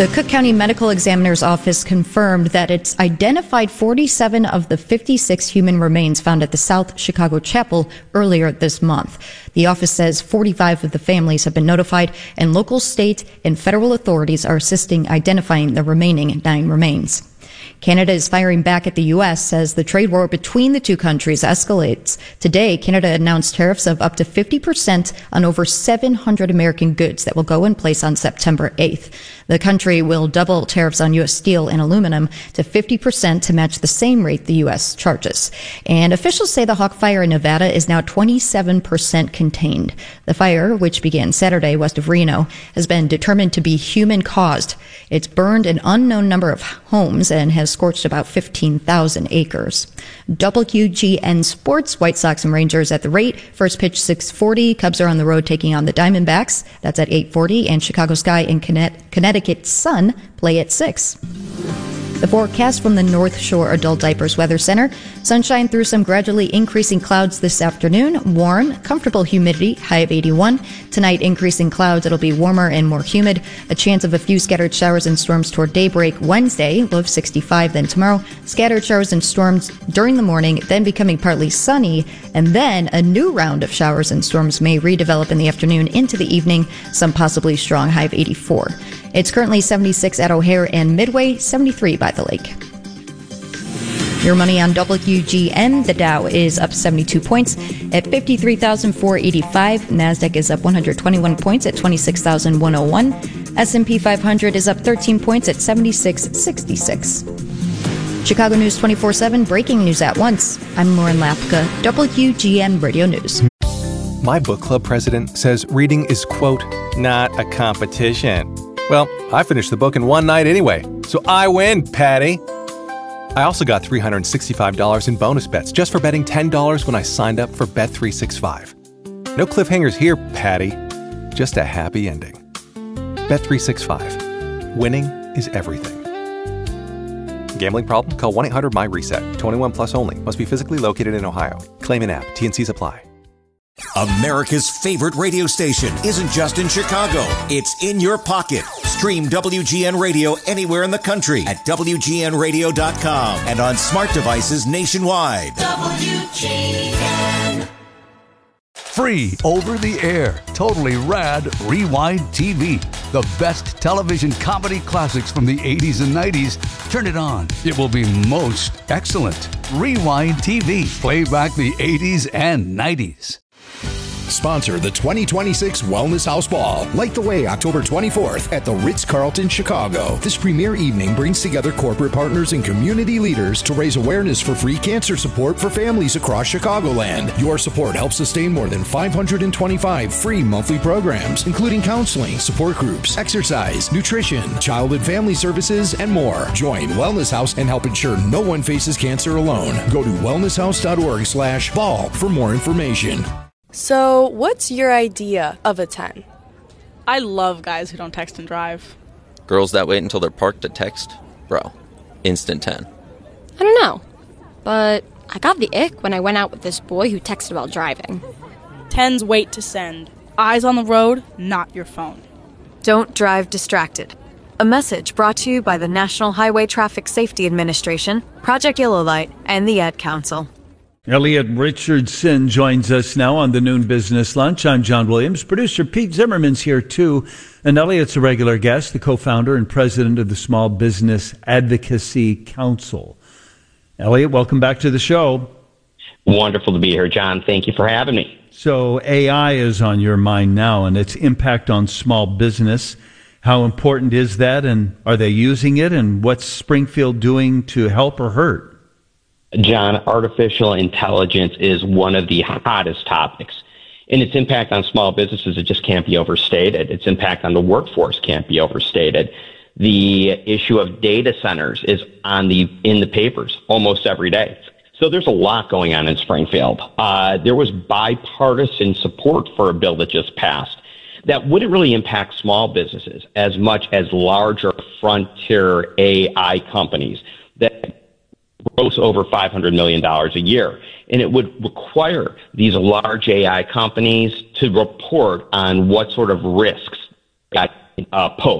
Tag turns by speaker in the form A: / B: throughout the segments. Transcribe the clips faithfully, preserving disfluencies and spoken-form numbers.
A: The Cook County Medical Examiner's Office confirmed that it's identified forty-seven of the fifty-six human remains found at the South Chicago Chapel earlier this month. The office says forty-five of the families have been notified, and local, state, and federal authorities are assisting identifying the remaining nine remains. Canada is firing back at the U S as the trade war between the two countries escalates. Today, Canada announced tariffs of up to fifty percent on over seven hundred American goods that will go in place on September eighth. The country will double tariffs on U S steel and aluminum to fifty percent to match the same rate the U S charges. And officials say the Hawk Fire in Nevada is now twenty-seven percent contained. The fire, which began Saturday west of Reno, has been determined to be human-caused. It's burned an unknown number of homes and has scorched about fifteen thousand acres. W G N Sports, White Sox and Rangers at the rate. First pitch six forty. Cubs are on the road taking on the Diamondbacks. That's at eight forty. And Chicago Sky and Connecticut Sun play at six. The forecast from the North Shore Adult Diapers Weather Center. Sunshine through some gradually increasing clouds this afternoon. Warm, comfortable humidity, high of eighty-one. Tonight, increasing clouds. It'll be warmer and more humid. A chance of a few scattered showers and storms toward daybreak Wednesday, low of sixty-five. Then tomorrow, scattered showers and storms during the morning, then becoming partly sunny. And then a new round of showers and storms may redevelop in the afternoon into the evening, some possibly strong, high of eighty-four. It's currently seventy-six at O'Hare and Midway, seventy-three by the lake. Your money on W G N, the Dow is up seventy-two points at fifty-three thousand four hundred eighty-five. NASDAQ is up one hundred twenty-one points at twenty-six thousand one hundred one. S and P five hundred is up thirteen points at seventy-six sixty-six. Chicago News twenty-four seven, breaking news at once. I'm Lauren Lapka, W G N Radio News.
B: My book club president says reading is, quote, not a competition. Well, I finished the book in one night anyway, so I win, Patty. I also got three hundred sixty-five dollars in bonus bets just for betting ten dollars when I signed up for Bet three sixty-five. No cliffhangers here, Patty. Just a happy ending. Bet three sixty-five. Winning is everything. Gambling problem? Call one eight hundred my reset. twenty-one plus only. Must be physically located in Ohio. Claim in app. T N Cs apply.
C: America's favorite radio station isn't just in Chicago. It's in your pocket. Stream W G N Radio anywhere in the country at W G N radio dot com and on smart devices nationwide. W G N.
D: Free over the air, totally rad Rewind T V. The best television comedy classics from the eighties and nineties. Turn it on. It will be most excellent. Rewind T V. Play back the eighties and nineties.
E: Sponsor the twenty twenty-six Wellness House Ball. Light the way October twenty-fourth at the Ritz-Carlton, Chicago. This premier evening brings together corporate partners and community leaders to raise awareness for free cancer support for families across Chicagoland. Your support helps sustain more than five hundred twenty-five free monthly programs, including counseling, support groups, exercise, nutrition, child and family services, and more. Join Wellness House and help ensure no one faces cancer alone. Go to wellness house dot org slash ball for more information.
F: So, what's your idea of a ten?
G: I love guys who don't text and drive.
H: Girls that wait until they're parked to text? Bro, instant ten.
I: I don't know, but I got the ick when I went out with this boy who texted while driving.
G: Tens wait to send. Eyes on the road, not your phone.
J: Don't drive distracted. A message brought to you by the National Highway Traffic Safety Administration, Project Yellow Light, and the Ad Council.
K: Elliot Richardson joins us now on the Noon Business Lunch. I'm John Williams. Producer Pete Zimmerman's here, too. And Elliot's a regular guest, the co-founder and president of the Small Business Advocacy Council. Elliot, welcome back to the show.
L: Wonderful to be here, John. Thank you for having me.
K: So A I is on your mind now and its impact on small business. How important is that, and are they using it, and what's Springfield doing to help or hurt?
L: John, artificial intelligence is one of the hottest topics. And its impact on small businesses, it just can't be overstated. Its impact on the workforce can't be overstated. The issue of data centers is on the in the papers almost every day. So there's a lot going on in Springfield. Uh, there was bipartisan support for a bill that just passed that wouldn't really impact small businesses as much as larger frontier A I companies that gross over five hundred million dollars a year. And it would require these large A I companies to report on what sort of risks that uh, pose.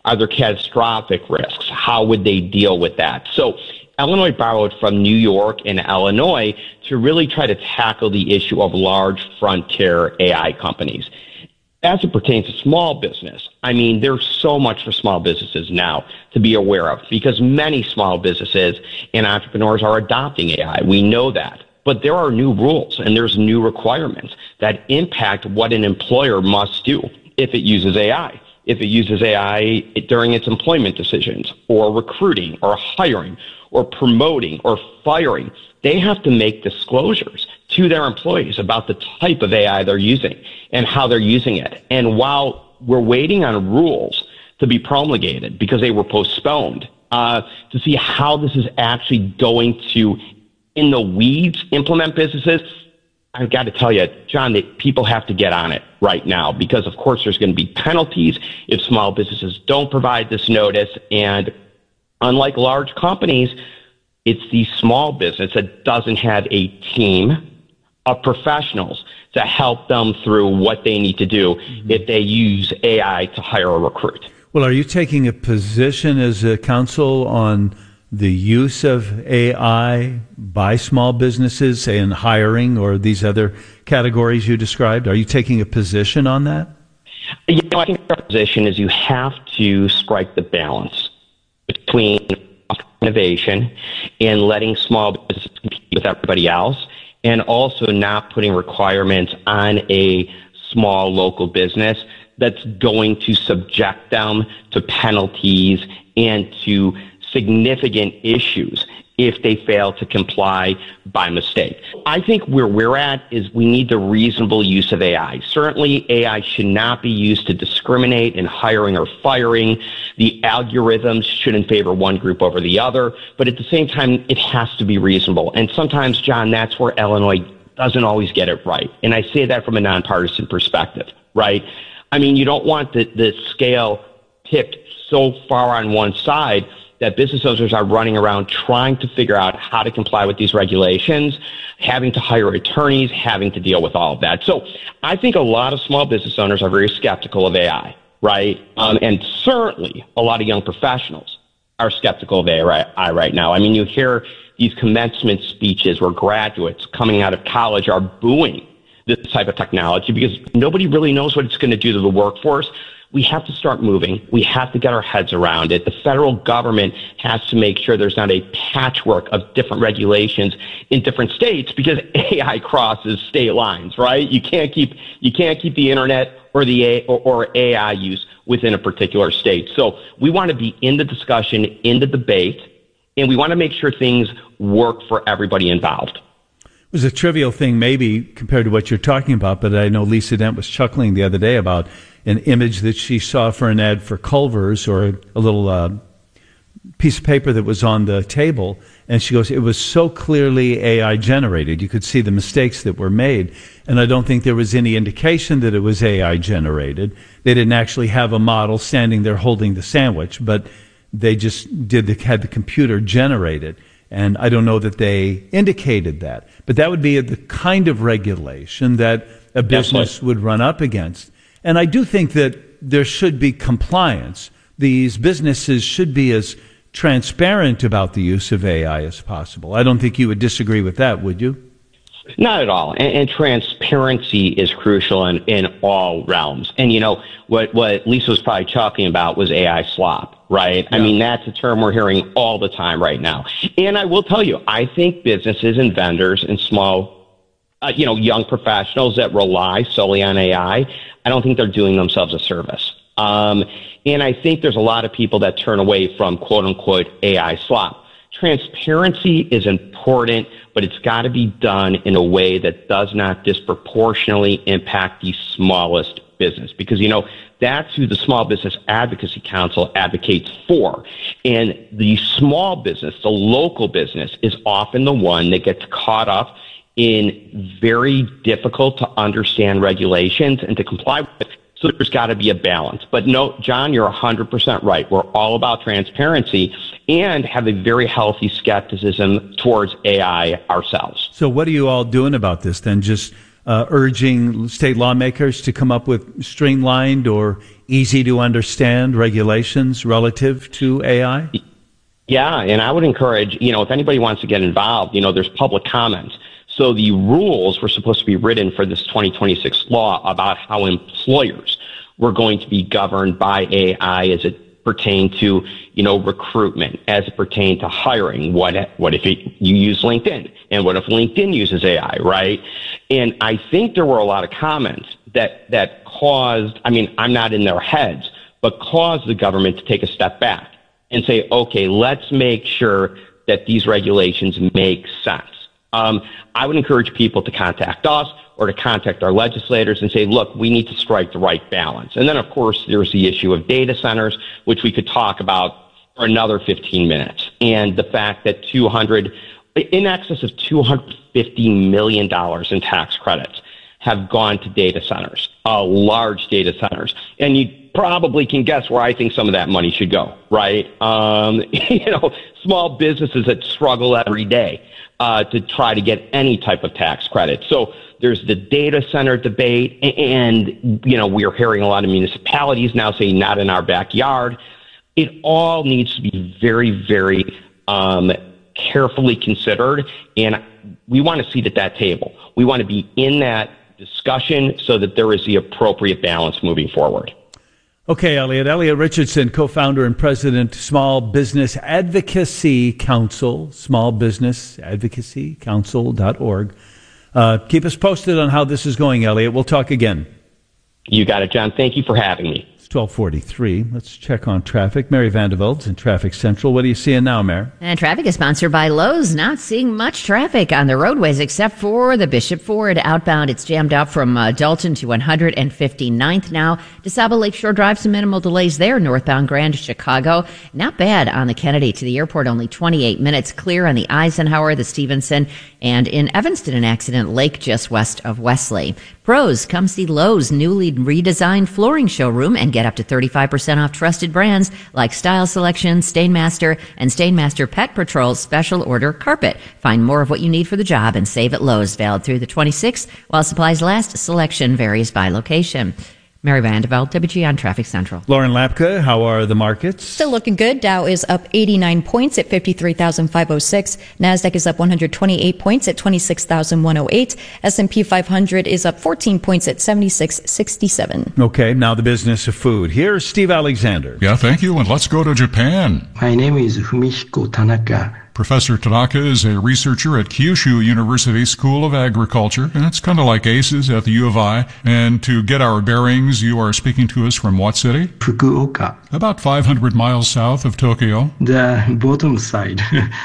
L: Are there catastrophic risks? How would they deal with that? So Illinois borrowed from New York and Illinois to really try to tackle the issue of large frontier A I companies. As it pertains to small business, I mean, there's so much for small businesses now to be aware of because many small businesses and entrepreneurs are adopting A I. We know that. But there are new rules and there's new requirements that impact what an employer must do if it uses A I. If it uses A I during its employment decisions or recruiting or hiring or promoting or firing, they have to make disclosures to their employees about the type of A I they're using and how they're using it. And while we're waiting on rules to be promulgated because they were postponed, uh, to see how this is actually going to, in the weeds, implement businesses, I've got to tell you, John, that people have to get on it right now because, of course, there's going to be penalties if small businesses don't provide this notice. And unlike large companies, it's the small business that doesn't have a team of professionals to help them through what they need to do mm-hmm. if they use A I to hire a recruit.
K: Well, are you taking a position as a council on the use of A I by small businesses, say in hiring or these other categories you described? Are you taking a position on that?
L: You know, I think our position is you have to strike the balance between innovation and letting small businesses compete with everybody else, and also not putting requirements on a small local business that's going to subject them to penalties and to significant issues if they fail to comply by mistake. I think where we're at is we need the reasonable use of A I. Certainly, A I should not be used to discriminate in hiring or firing. The algorithms shouldn't favor one group over the other, but at the same time, it has to be reasonable. And sometimes, John, that's where Illinois doesn't always get it right. And I say that from a nonpartisan perspective, right? I mean, you don't want the, the scale tipped so far on one side that business owners are running around trying to figure out how to comply with these regulations, having to hire attorneys, having to deal with all of that. So I think a lot of small business owners are very skeptical of A I, right? Um, and certainly a lot of young professionals are skeptical of A I right now. I mean, you hear these commencement speeches where graduates coming out of college are booing this type of technology because nobody really knows what it's going to do to the workforce. We have to start moving. We have to get our heads around it. The federal government has to make sure there's not a patchwork of different regulations in different states because A I crosses state lines, right? You can't keep you can't keep the internet or the A, or, or A I use within a particular state. So we want to be in the discussion, in the debate, and we want to make sure things work for everybody involved.
K: It was a trivial thing maybe compared to what you're talking about, but I know Lisa Dent was chuckling the other day about an image that she saw for an ad for Culver's or a, a little uh, piece of paper that was on the table, and she goes, it was so clearly A I generated. You could see the mistakes that were made, and I don't think there was any indication that it was A I generated. They didn't actually have a model standing there holding the sandwich, but they just did the, had the computer generate it. And I don't know that they indicated that. But that would be the kind of regulation that a business would run up against. And I do think that there should be compliance. These businesses should be as transparent about the use of A I as possible. I don't think you would disagree with that, would you?
L: Not at all. And, and transparency is crucial in, in all realms. And, you know, what, what Lisa was probably talking about was A I slop, right? Yeah. I mean, that's a term we're hearing all the time right now. And I will tell you, I think businesses and vendors and small, uh, you know, young professionals that rely solely on A I, I don't think they're doing themselves a service. Um, and I think there's a lot of people that turn away from quote unquote A I slop. Transparency is important, but it's got to be done in a way that does not disproportionately impact the smallest business. Because, you know, that's who the Small Business Advocacy Council advocates for. And the small business, the local business, is often the one that gets caught up in very difficult to understand regulations and to comply with. So there's got to be a balance. But no, John, you're one hundred percent right. We're all about transparency and have a very healthy skepticism towards A I ourselves.
K: So what are you all doing about this then? Just uh, urging state lawmakers to come up with streamlined or easy to understand regulations relative to A I?
L: Yeah, and I would encourage, you know, if anybody wants to get involved, you know, there's public comments. So the rules were supposed to be written for this twenty twenty-six law about how employers were going to be governed by A I as it pertained to, you know, recruitment, as it pertained to hiring. What, what if it, you use LinkedIn? And what if LinkedIn uses A I, right? And I think there were a lot of comments that, that caused, I mean, I'm not in their heads, but caused the government to take a step back and say, okay, let's make sure that these regulations make sense. Um, I would encourage people to contact us or to contact our legislators and say, look, we need to strike the right balance. And then, of course, there's the issue of data centers, which we could talk about for another fifteen minutes. And the fact that two hundred, in excess of two hundred fifty million dollars in tax credits have gone to data centers, uh, large data centers. And you probably can guess where I think some of that money should go, right? Um, you know, small businesses that struggle every day uh, to try to get any type of tax credit. So there's the data center debate, and, you know, we're hearing a lot of municipalities now saying not in our backyard. It all needs to be very, very um, carefully considered, and we want to seat at that table. We want to be in that discussion so that there is the appropriate balance moving forward.
K: Okay, Elliot. Elliot Richardson, co-founder and president, Small Business Advocacy Council, small business advocacy council dot org. Uh, keep us posted on how this is going, Elliot. We'll talk again.
L: You got it, John. Thank you for having me.
K: It's twelve forty-three. Let's check on traffic. Mary Vandervelde's in Traffic Central. What are you seeing now, Mary?
M: And traffic is sponsored by Lowe's. Not seeing much traffic on the roadways except for the Bishop Ford outbound. It's jammed out from uh, Dalton to one hundred fifty-ninth now. DeSable Lakeshore Drive, some minimal delays there. Northbound Grand Chicago. Not bad on the Kennedy to the airport. Only twenty-eight minutes clear on the Eisenhower, the Stevenson, and in Evanston, an accident, Lake just west of Wesley. Pros, come see Lowe's newly redesigned flooring showroom and get up to thirty-five percent off trusted brands like Style Selection, Stainmaster, and Stainmaster Pet Patrol Special Order Carpet. Find more of what you need for the job and save at Lowe's, valid through the twenty-sixth while supplies last. Selection varies by location. Mary Vandervelde, W G N Traffic Central.
K: Lauren Lapka, how are the markets?
A: Still looking good. Dow is up eighty-nine points at fifty-three thousand five hundred six. NASDAQ is up one hundred twenty-eight points at twenty-six thousand one hundred eight. S and P five hundred is up fourteen points at seventy-six sixty-seven.
K: Okay, now the business of food. Here's Steve Alexander.
N: Yeah, thank you, and let's go to Japan.
O: My name is Fumihiko Tanaka.
N: Professor Tanaka is a researcher at Kyushu University School of Agriculture, and it's kind of like ACES at the U of I. And to get our bearings, you are speaking to us from what city?
O: Fukuoka.
N: About five hundred miles south of Tokyo.
O: The bottom side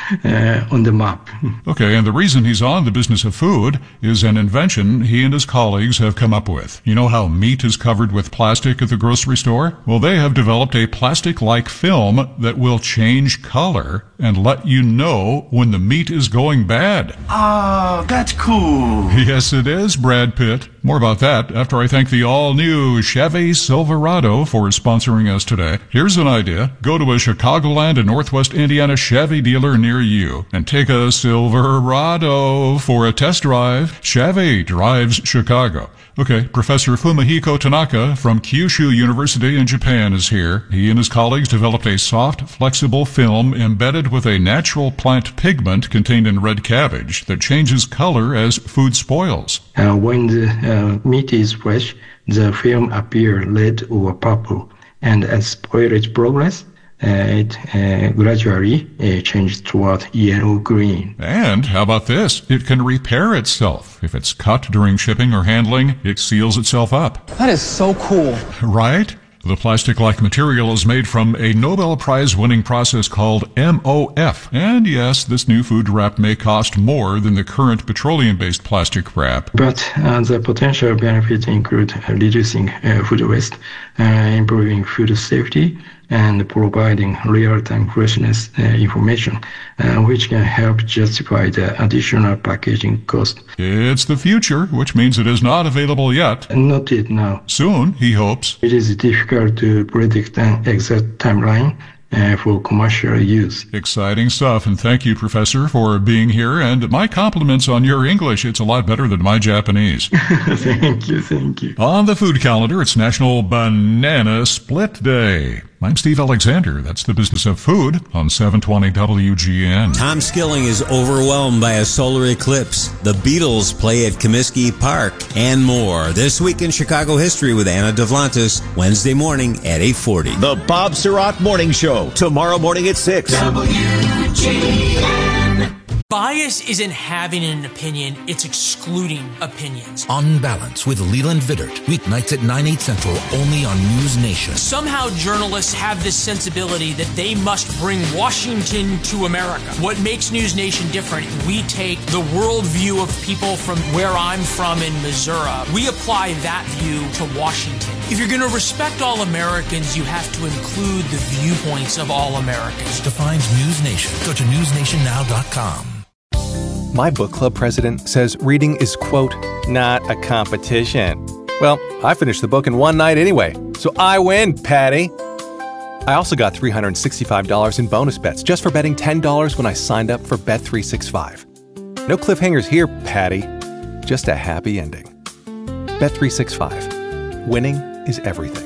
O: uh, on the map.
N: Okay, and the reason he's on the business of food is an invention he and his colleagues have come up with. You know how meat is covered with plastic at the grocery store? Well, they have developed a plastic-like film that will change color and let you know when the meat is going bad.
O: Oh, that's cool.
N: Yes, it is, Brad Pitt. More about that after I thank the all-new Chevy Silverado for sponsoring us today. Here's an idea. Go to a Chicagoland and Northwest Indiana Chevy dealer near you and take a Silverado for a test drive. Chevy drives Chicago. Okay, Professor Fumihiko Tanaka from Kyushu University in Japan is here. He and his colleagues developed a soft, flexible film embedded with a natural plant pigment contained in red cabbage that changes color as food spoils.
O: Uh, when the uh, meat is fresh, the film appears red or purple, and as spoilage progresses, Uh, it uh, gradually uh, changes toward yellow-green.
N: And how about this? It can repair itself. If it's cut during shipping or handling, it seals itself up.
P: That is so cool.
N: Right? The plastic-like material is made from a Nobel Prize-winning process called M O F. And yes, this new food wrap may cost more than the current petroleum-based plastic wrap.
O: But uh, the potential benefits include uh, reducing uh, food waste, uh, improving food safety, and providing real-time freshness uh, information, uh, which can help justify the additional packaging cost.
N: It's the future, which means it is not available yet.
O: Not yet now.
N: Soon, he hopes.
O: It is difficult to predict an exact timeline, uh, for commercial use.
N: Exciting stuff, and thank you, Professor, for being here, and my compliments on your English. It's a lot better than my Japanese.
O: Thank you, thank you.
N: On the food calendar, it's National Banana Split Day. I'm Steve Alexander. That's the business of food on seven twenty W G N.
P: Tom Skilling is overwhelmed by a solar eclipse. The Beatles play at Comiskey Park and more. This week in Chicago history with Anna Devlantis, Wednesday morning at eight forty.
C: The Bob Surratt Morning Show, tomorrow morning at six.
Q: W G N. Bias isn't having an opinion, it's excluding opinions.
R: On Balance with Leland Vittert, weeknights at nine, eight central, only on News Nation.
Q: Somehow journalists have this sensibility that they must bring Washington to America. What makes News Nation different, we take the worldview of people from where I'm from in Missouri. We apply that view to Washington. If you're going to respect all Americans, you have to include the viewpoints of all Americans.
R: Defines News Nation. Go to news nation now dot com.
B: My book club president says reading is, quote, not a competition. Well, I finished the book in one night anyway, so I win, Patty. I also got three hundred sixty-five dollars in bonus bets just for betting ten dollars when I signed up for Bet three sixty-five. No cliffhangers here, Patty. Just a happy ending. Bet three sixty-five. Winning is everything.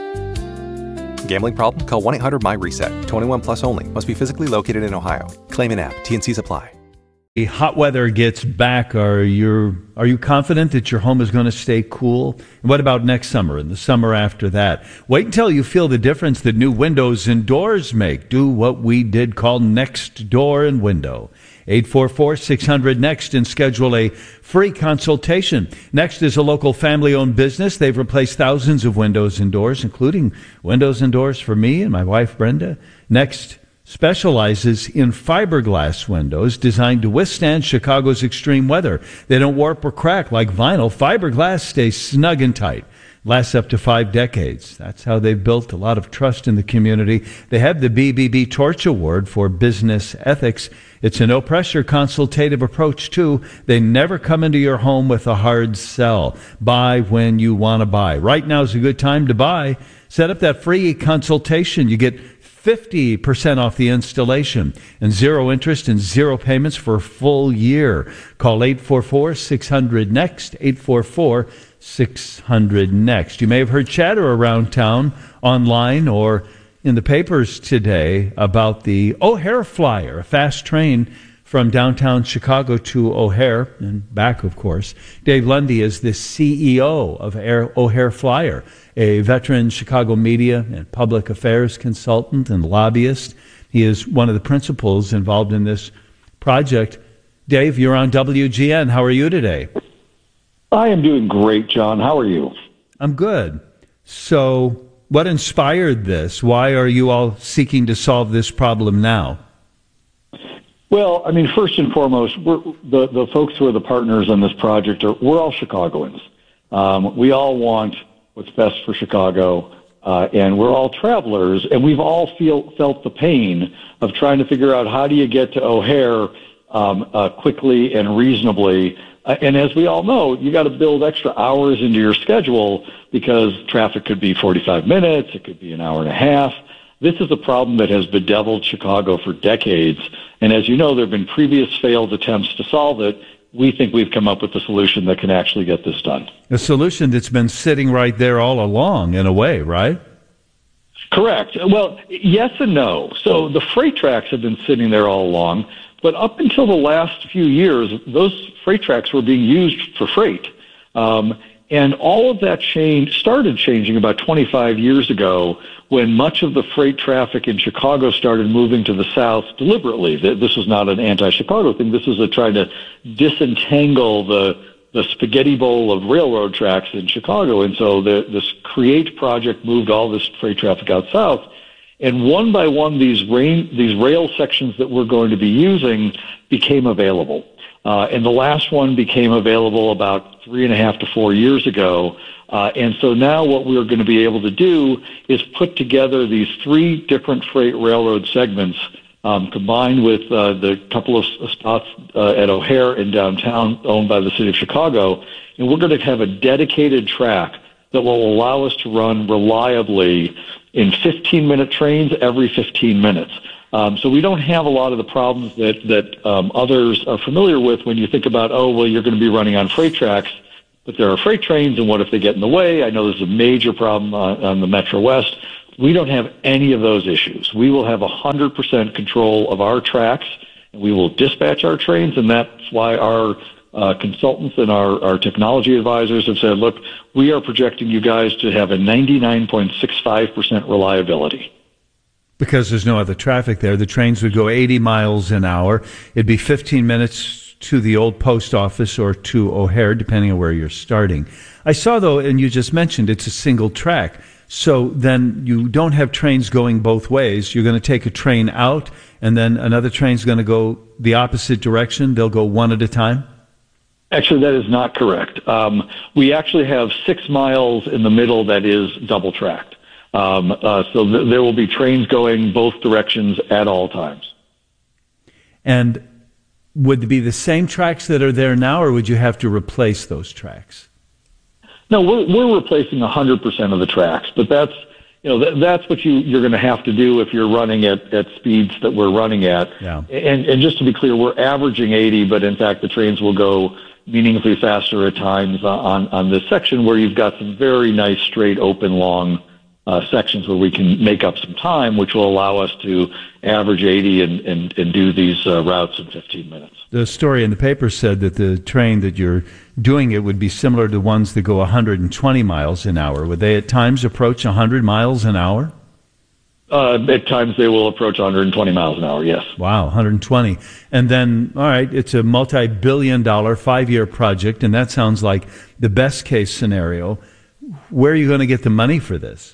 B: Gambling problem? Call one eight hundred M Y RESET. twenty-one plus only. Must be physically located in Ohio. Claim in app. T and C's apply.
K: The hot weather gets back. Are you are you confident that your home is going to stay cool? And what about next summer and the summer after that? Wait until you feel the difference that new windows and doors make. Do what we did call Next Door and Window. eight four four, six hundred, NEXT and schedule a free consultation. Next is a local family-owned business. They've replaced thousands of windows and doors, including windows and doors for me and my wife, Brenda. Next specializes in fiberglass windows designed to withstand Chicago's extreme weather. They don't warp or crack like vinyl. Fiberglass stays snug and tight. Lasts up to five decades. That's how they've built a lot of trust in the community. They have the B B B Torch Award for business ethics. It's a no-pressure consultative approach, too. They never come into your home with a hard sell. Buy when you want to buy. Right now is a good time to buy. Set up that free consultation. You get fifty percent off the installation and zero interest and zero payments for a full year. Call eight four four, six hundred, NEXT, eight four four, six hundred, NEXT. You may have heard chatter around town, online, or in the papers today about the O'Hare Flyer, a fast train from downtown Chicago to O'Hare and back, of course. Dave Lundy is the C E O of O'Hare Flyer, a veteran Chicago media and public affairs consultant and lobbyist. He is one of the principals involved in this project. Dave, you're on W G N. How are you today?
S: I am doing great, John. How are you?
K: I'm good. So what inspired this? Why are you all seeking to solve this problem now?
S: Well, I mean, first and foremost, we're, the, the folks who are the partners on this project, are we're all Chicagoans. Um, we all want what's best for Chicago, uh, and we're all travelers, and we've all feel, felt the pain of trying to figure out how do you get to O'Hare um, uh, quickly and reasonably. Uh, and as we all know, you got to build extra hours into your schedule because traffic could be forty-five minutes, it could be an hour and a half. This is a problem that has bedeviled Chicago for decades, and as you know, there have been previous failed attempts to solve it. We think we've come up with a solution that can actually get this done.
K: A solution that's been sitting right there all along, in a way, right?
S: Correct. Well, yes and no. So the freight tracks have been sitting there all along, but up until the last few years, those freight tracks were being used for freight. Um, and all of that change started changing about twenty-five years ago when much of the freight traffic in Chicago started moving to the south deliberately. This was not an anti-Chicago thing. This was a trying to disentangle the the spaghetti bowl of railroad tracks in Chicago. And so the, this CREATE project moved all this freight traffic out south. And one by one, these, rain, these rail sections that we're going to be using became available. Uh, and the last one became available about three and a half to four years ago. Uh, and so now what we're going to be able to do is put together these three different freight railroad segments um, combined with uh, the couple of spots uh, at O'Hare in downtown owned by the city of Chicago. And we're going to have a dedicated track that will allow us to run reliably in fifteen-minute trains every fifteen minutes. Um, so we don't have a lot of the problems that, that um, others are familiar with when you think about, oh, well, you're going to be running on freight tracks, but there are freight trains, and what if they get in the way? I know there's a major problem on, on the Metro West. We don't have any of those issues. We will have one hundred percent control of our tracks, and we will dispatch our trains, and that's why our uh, consultants and our, our technology advisors have said, look, we are projecting you guys to have a ninety-nine point six five percent reliability.
K: Because there's no other traffic there. The trains would go eighty miles an hour. It'd be fifteen minutes to the old post office or to O'Hare, depending on where you're starting. I saw, though, and you just mentioned, it's a single track. So then you don't have trains going both ways. You're going to take a train out, and then another train's going to go the opposite direction. They'll go one at a time?
S: Actually, that is not correct. Um, we actually have six miles in the middle that is double-tracked. Um, uh, so th- there will be trains going both directions at all times.
K: And would it be the same tracks that are there now, or would you have to replace those tracks?
S: No, we're, we're replacing one hundred percent of the tracks, but that's, you know, th- that's what you, you're going to have to do if you're running at, at speeds that we're running at.
K: Yeah.
S: And, and just to be clear, we're averaging eighty, but in fact the trains will go meaningfully faster at times on, on this section where you've got some very nice, straight, open, long Uh, sections where we can make up some time, which will allow us to average eighty and, and, and do these uh, routes in fifteen minutes.
K: The story in the paper said that the train that you're doing it would be similar to ones that go one hundred twenty miles an hour. Would they at times approach one hundred miles an hour?
S: Uh, at times they will approach one hundred twenty miles an hour, yes.
K: Wow, one hundred twenty. And then, all right, it's a multi-billion dollar five-year project, and that sounds like the best-case scenario. Where are you going to get the money for this?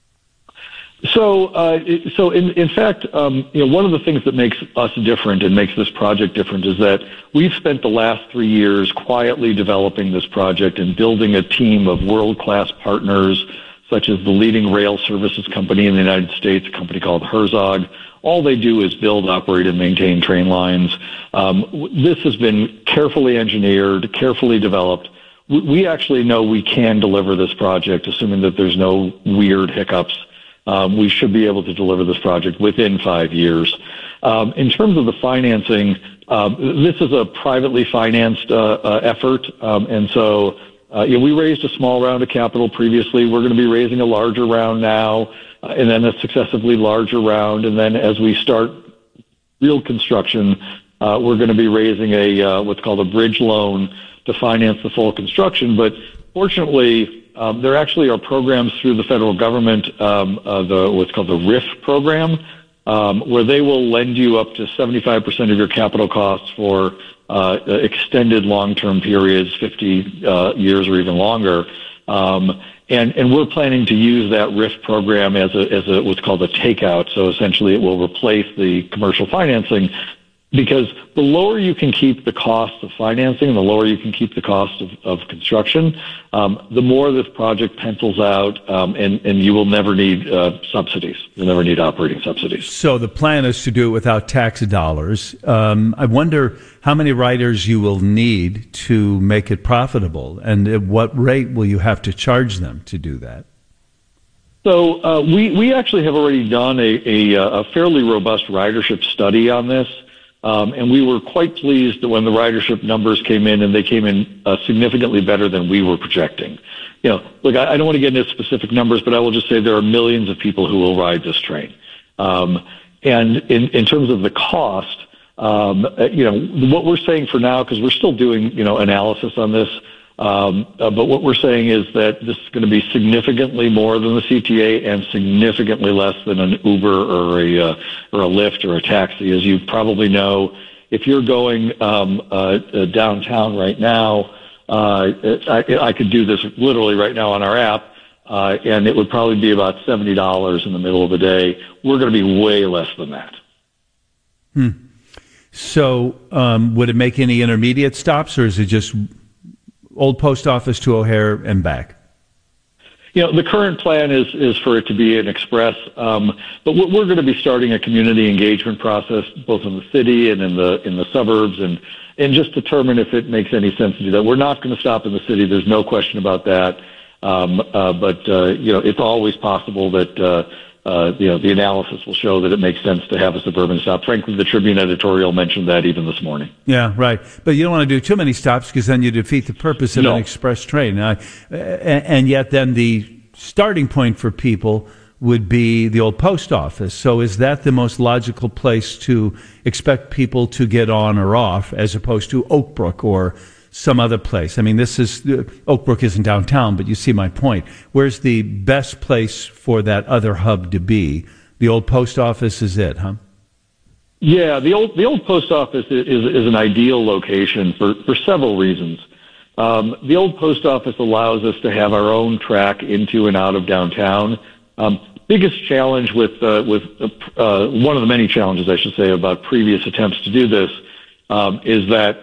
S: So, uh, so in, in fact, um, you know, one of the things that makes us different and makes this project different is that we've spent the last three years quietly developing this project and building a team of world-class partners, such as the leading rail services company in the United States, a company called Herzog. All they do is build, operate, and maintain train lines. Um, this has been carefully engineered, carefully developed. We actually know we can deliver this project, assuming that there's no weird hiccups. Um, we should be able to deliver this project within five years. Um, in terms of the financing, uh, this is a privately financed uh, uh, effort, um, and so uh, you know, we raised a small round of capital previously. We're going to be raising a larger round now, uh, and then a successively larger round, and then as we start real construction, uh, we're going to be raising a uh, what's called a bridge loan to finance the full construction. But fortunately, Um, there actually are programs through the federal government, um, uh, the what's called the R I F program, um, where they will lend you up to seventy-five percent of your capital costs for uh, extended long-term periods, fifty uh, years or even longer. Um, and, and we're planning to use that R I F program as a, as a what's called a takeout. So essentially, it will replace the commercial financing. Because the lower you can keep the cost of financing and the lower you can keep the cost of, of construction, um, the more this project pencils out, um, and, and you will never need uh, subsidies. You'll never need operating subsidies.
K: So the plan is to do it without tax dollars. Um, I wonder how many riders you will need to make it profitable, and at what rate will you have to charge them to do that?
S: So uh, we, we actually have already done a, a, a fairly robust ridership study on this. Um, and we were quite pleased that when the ridership numbers came in, and they came in uh, significantly better than we were projecting. You know, look, I, I don't want to get into specific numbers, but I will just say there are millions of people who will ride this train. Um, and in, in terms of the cost, um, you know, what we're saying for now, because we're still doing, you know, analysis on this, um, uh, but what we're saying is that this is going to be significantly more than the C T A and significantly less than an Uber or a uh, or a Lyft or a taxi. As you probably know, if you're going um, uh, uh, downtown right now, uh, I, I could do this literally right now on our app, uh, and it would probably be about seventy dollars in the middle of the day. We're going to be way less than that.
K: Hmm. So um, would it make any intermediate stops, or is it just old post office to O'Hare and back?
S: You know, the current plan is is for it to be an express, um, but we're going to be starting a community engagement process both in the city and in the in the suburbs, and and just determine if it makes any sense to do that. We're not going to stop in the city. There's no question about that. Um, uh, but uh, you know, it's always possible that uh, uh, you know, the analysis will show that it makes sense to have a suburban stop. Frankly, the Tribune editorial mentioned that even this morning.
K: Yeah, right. But you don't want to do too many stops because then you defeat the purpose of
S: No.
K: an express train. Uh, and yet then the starting point for people would be the old post office. So is that the most logical place to expect people to get on or off as opposed to Oak Brook or some other place? I mean, this is, Oak Brook isn't downtown, but you see my point. Where's the best place for that other hub to be? The old post office is it, huh?
S: Yeah, the old the old post office is is an ideal location for, for several reasons. Um, the old post office allows us to have our own track into and out of downtown. Um, biggest challenge with uh, with uh, one of the many challenges, I should say, about previous attempts to do this um, is that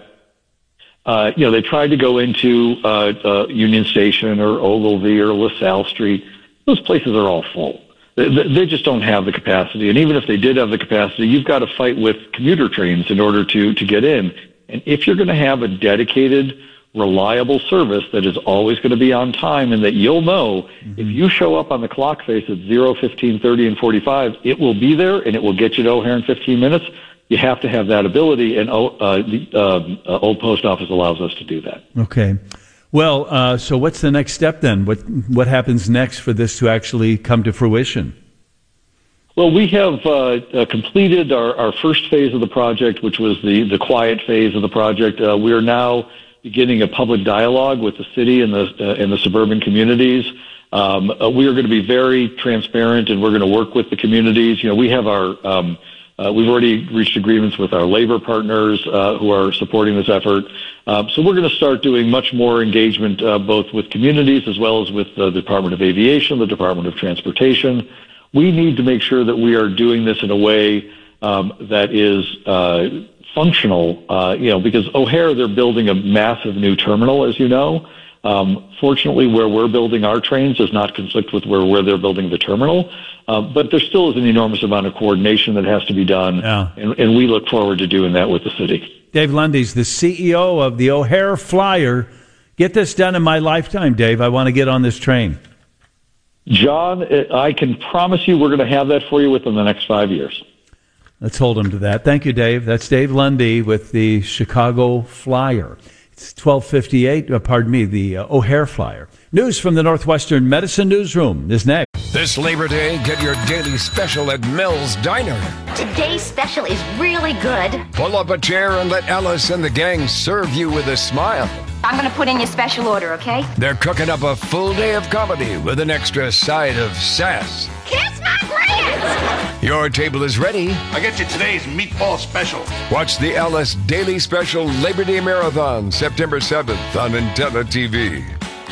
S: uh, you know they tried to go into uh, uh, Union Station or Ogilvy or LaSalle Street. Those places are all full. They, they just don't have the capacity, and even if they did have the capacity, you've got to fight with commuter trains in order to to get in. And if you're going to have a dedicated, reliable service that is always going to be on time and that you'll know mm-hmm. if you show up on the clock face at zero, fifteen, thirty, and forty-five, it will be there and it will get you to O'Hare in fifteen minutes. You have to have that ability, and uh, the uh, uh, Old Post Office allows us to do that.
K: Okay. Well, uh, so what's the next step then? What what happens next for this to actually come to fruition?
S: Well, we have uh, uh, completed our, our first phase of the project, which was the, the quiet phase of the project. Uh, we are now beginning a public dialogue with the city and the uh, and the suburban communities. Um, uh, we are going to be very transparent, and we're going to work with the communities. You know, we have our um, uh, we've already reached agreements with our labor partners uh, who are supporting this effort. Uh, so we're going to start doing much more engagement, uh, both with communities as well as with the Department of Aviation, the Department of Transportation. We need to make sure that we are doing this in a way um, that is uh, functional, uh, you know, because O'Hare, they're building a massive new terminal, as you know. Um, fortunately, where we're building our trains does not conflict with where, where they're building the terminal. Uh, but there still is an enormous amount of coordination that has to be done,
K: yeah.
S: and, and we look forward to doing that with the city.
K: Dave Lundy's the C E O of the O'Hare Flyer. Get this done in my lifetime, Dave. I want to get on this train.
S: John, I can promise you we're going to have that for you within the next five years.
K: Let's hold him to that. Thank you, Dave. That's Dave Lundy with the Chicago Flyer. It's twelve fifty-eight, uh, pardon me, the uh, O'Hare Flyer. News from the Northwestern Medicine Newsroom is next.
T: This Labor Day, get your daily special at Mel's Diner.
U: Today's special is really good.
T: Pull up a chair and let Alice and the gang serve you with a smile.
U: I'm going to put in your special order, okay?
T: They're cooking up a full day of comedy with an extra side of sass.
U: Kiss my pants!
T: Your table is ready.
V: I get you today's meatball special.
T: Watch the Alice Daily Special Labor Day Marathon, September seventh on Intella T V.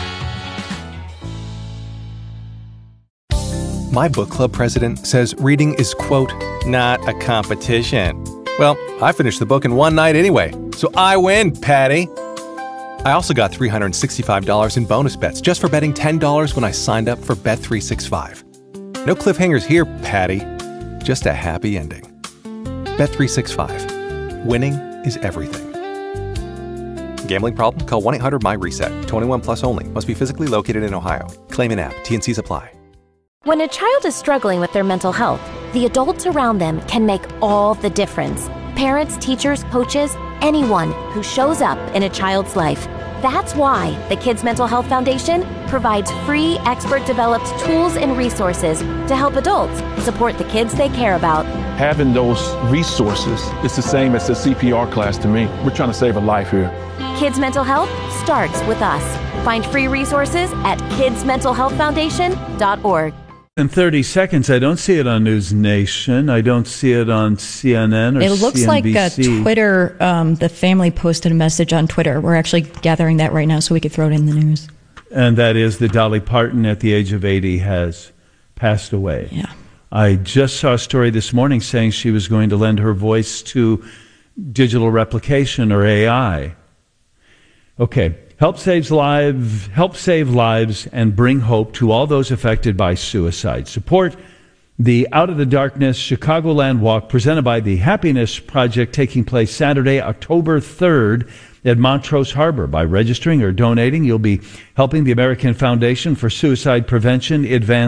B: My book club president says reading is, quote, not a competition. Well, I finished the book in one night anyway, so I win, Patty. I also got three hundred sixty-five dollars in bonus bets just for betting ten dollars when I signed up for Bet three sixty-five. No cliffhangers here, Patty. Just a happy ending. Bet three sixty-five. Winning is everything. Gambling problem? Call one eight hundred M Y reset. twenty-one plus only. Must be physically located in Ohio. Claim in app. T N Cs apply.
W: When a child is struggling with their mental health, the adults around them can make all the difference. Parents, teachers, coaches, anyone who shows up in a child's life. That's why the Kids Mental Health Foundation provides free, expert-developed tools and resources to help adults support the kids they care about.
X: Having those resources is the same as a C P R class to me. We're trying to save a life here.
W: Kids Mental Health starts with us. Find free resources at kids mental health foundation dot org.
K: In thirty seconds, I don't see it on News Nation. I don't see it on C N N or C N B C.
A: It looks like uh, Twitter, um, the family posted a message on Twitter. We're actually gathering that right now so we could throw it in the news.
K: And that is that Dolly Parton, at the age of eighty, has passed away.
A: Yeah.
K: I just saw a story this morning saying she was going to lend her voice to digital replication or A I. Okay. Help saves lives, help save lives and bring hope to all those affected by suicide. Support the Out of the Darkness Chicagoland Walk presented by the Happiness Project, taking place Saturday, October third at Montrose Harbor. By registering or donating, you'll be helping the American Foundation for Suicide Prevention advance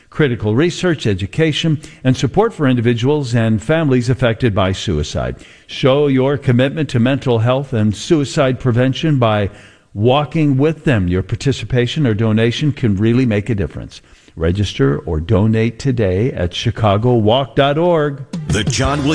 K: critical research, education, and support for individuals and families affected by suicide. Show your commitment to mental health and suicide prevention by walking with them. Your participation or donation can really make a difference. Register or donate today at chicago walk dot org.
C: The John Williams